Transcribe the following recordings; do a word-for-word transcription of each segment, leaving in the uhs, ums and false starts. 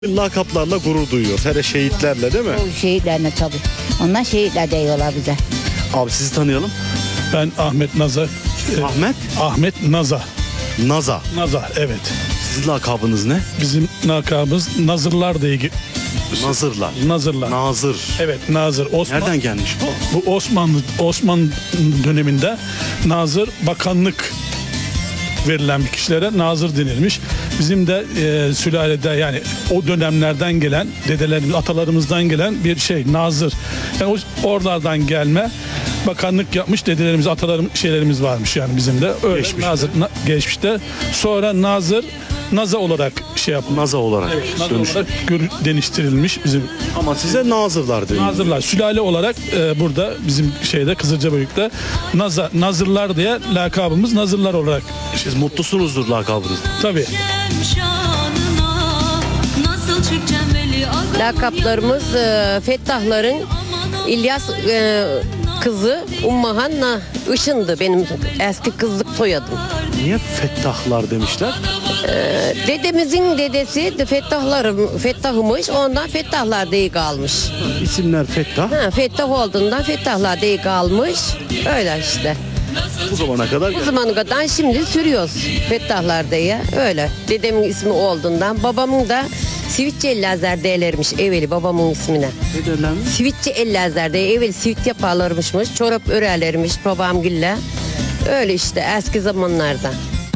Lakaplarla gurur duyuyor. Hele şehitlerle değil mi? O şehitlerine tabii. Onlar şehitler diyorlar bize. Abi sizi tanıyalım. Ben Ahmet Naza. e, Ahmet Ahmet Naza. Naza. Naza evet. Sizin lakabınız ne? Bizim lakabımız Nazırlar diye. gi- Nazırlar. Nazırlar. Nazır. Evet Nazır. Osman, Nereden gelmiş bu? Bu Osmanlı Osmanlı döneminde Nazır bakanlık verilen bir kişilere nazır denilmiş. Bizim de e, sülalede yani o dönemlerden gelen dedelerimiz, atalarımızdan gelen bir şey nazır. Yani o, oralardan gelme bakanlık yapmış dedelerimiz, atalarımız şeylerimiz varmış yani bizim de öyle Geçmişte. nazır na, geçmişte. Sonra nazır Naza olarak şey yapılmış. Naza olarak. Naza dönüş. olarak gör- deniştirilmiş bizim Ama size nazırlar diyor. nazırlar. Sülale olarak e, burada bizim şeyde Kızılcabeylik'te Naza, nazırlar diye lakabımız nazırlar olarak. Siz mutlusunuzdur lakabınızda. Tabii. Lakaplarımız e, Fettahların İlyas e, kızı Ummahan Işın'dı benim eski kızlık soyadım. Niye fettahlar demişler? Dedemizin dedesi de Fettahlarım, Fettah'ımış ondan Fettahlar diye kalmış. İsimler fettah. Ha, Fettah olduğundan Fettahlar diye kalmış. Öyle işte. Bu zamana kadar Bu zamana kadar şimdi sürüyoruz Fettahlar diye. Öyle. Dedemin ismi olduğundan babamın da Sivitçi Ellazlar derlermiş evveli babamın ismine. ne derler mi? Sivitçi Ellazlar diye evvel sivit yaparlarmışmış. Çorap örerlermiş babamgille. Öyle işte eski zamanlarda.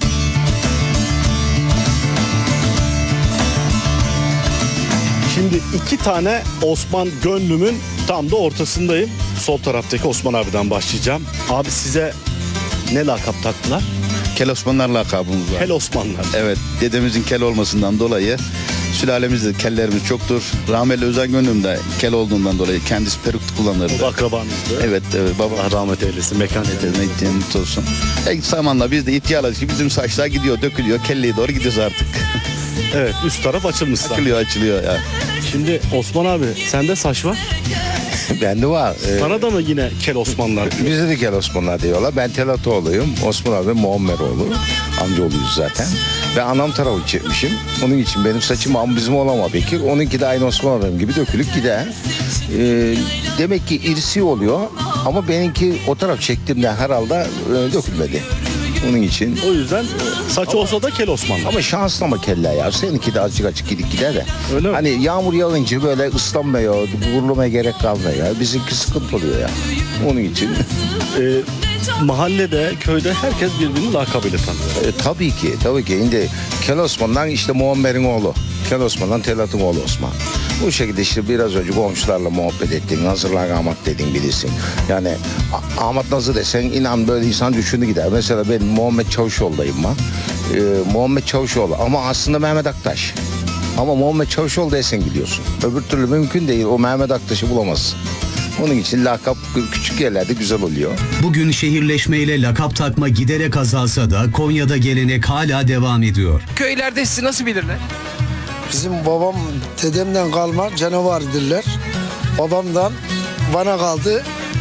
Şimdi iki tane Osman gönlümün tam da ortasındayım. Sol taraftaki Osman abiden başlayacağım. Abi size ne lakap taktılar? Kel Osmanlar lakabımız var. Kel Osmanlar. Evet, dedemizin kel olmasından dolayı sülalemizde kellerimiz çoktur. Rahmetli Özen Gönlüm de kel olduğundan dolayı kendisi peruk kullanırdı. Bu akrabanızdı. Evet, evet baba Allah rahmet eylesin. Mekan ne gittiğini mutlu olsun. E, zamanla biz de ihtiyarladık ki bizim saçlar gidiyor, dökülüyor, kelleye doğru gidiyoruz artık. Evet, üst taraf açılmış zaten. Açılıyor, açılıyor ya. Şimdi Osman abi sende saç var. Bende var. Ee, Sana da mı yine Kel Osmanlar diyor? bizde de Kel Osmanlar diyorlar. Ben Telatoğlu'yum. Osman abi Muammeroğlu. Amcaoğluyuz zaten. Ve anam tarafı çekmişim. Onun için benim saçım ama bizim olama Bekir. Onunki de aynı Osman abim gibi dökülük gider. Ee, demek ki irsi oluyor. Ama benimki o taraf çektiğimde herhalde e, dökülmedi. Onun için. O yüzden saç olsa da Kel Osmanlar. Ama şanslı ama kelle ya. Seninki de azıcık açık gidik gider de. Öyle mi? Hani yağmur yağınca böyle ıslanmıyor, vurulmaya gerek kalmıyor ya. Bizimki sıkıntı oluyor ya. Onun için. Ee, mahallede, köyde herkes birbirini lakabıyla tanıyor. E, tabii ki, tabii ki. Şimdi Kel Osman'dan işte Muammer'in oğlu. Kel Osman'dan Telat'ın oğlu Osman. Bu şekilde işte biraz önce komşularla muhabbet ettin. Nazırlar Ahmet dedin bilirsin. Yani A- Ahmet Nazır desen inan böyle insan düşündü gider. Mesela ben Muhammed Çavuşoğlu'dayım ben. E, Muhammed Çavuşoğlu ama aslında Mehmet Aktaş. Ama Muhammed Çavuşoğlu desen gidiyorsun. Öbür türlü mümkün değil. O Mehmet Aktaş'ı bulamazsın. Onun için lakap küçük yerlerde güzel oluyor. Bugün şehirleşmeyle lakap takma giderek azalsa da Konya'da gelenek hala devam ediyor. Köylerde sizi nasıl bilirler? Bizim babam dedemden kalma canavar diller. Babamdan bana kaldı.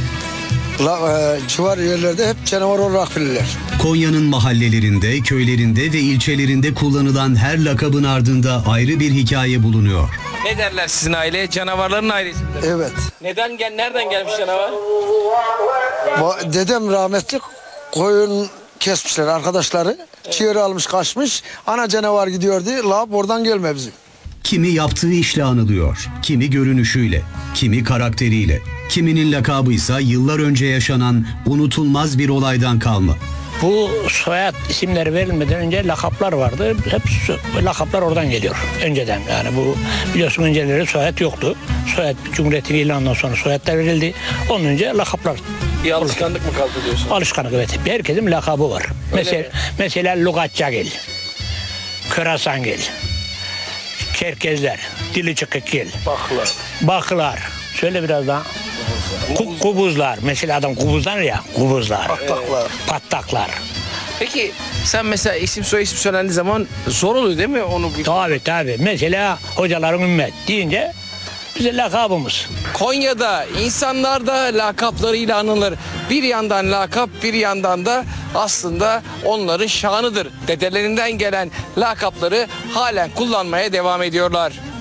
La, e, civar yerlerde hep canavar olarak bilirler. Konya'nın mahallelerinde, köylerinde ve ilçelerinde kullanılan her lakabın ardında ayrı bir hikaye bulunuyor. Ne derler sizin aile? Canavarların ailesi midir? Evet. Neden gel nereden gelmiş canavar? Ba- dedem rahmetli koyun kesmişler arkadaşları. Ciğeri almış kaçmış. Ana canavar gidiyordu. La oradan gelme bizim. Kimi yaptığı işle anılıyor, kimi görünüşüyle, kimi karakteriyle, kiminin lakabıysa yıllar önce yaşanan unutulmaz bir olaydan kalma. Bu soyad isimleri verilmeden önce lakaplar vardı. Hep so- lakaplar oradan geliyor. Önceden yani bu biliyorsun önceleri soyad yoktu. Soyad Cumhuriyet'in ilanından sonra soyadlar verildi. Onun önce lakaplar. Bir alışkanlık mı kaldı diyorsun? Alışkanlık evet. Herkesin lakabı var. Mesela, mi? mesela Lugatçagil, Körasangil, Çerkezler, Dili Çıkıkgil, Baklar. Baklar. Söyle biraz daha. Ku- kubuzlar. Mesela adam kubuzlar ya. Kubuzlar. Patlaklar. Patlaklar. Peki sen mesela isim soy isim söylendiği zaman zor oluyor değil mi onu? Bir... Tabii tabii. Mesela hocaların ümmet deyince bize lakabımız. Konya'da insanlar da lakaplarıyla anılır. Bir yandan lakap bir yandan da aslında onların şanıdır. Dedelerinden gelen lakapları halen kullanmaya devam ediyorlar.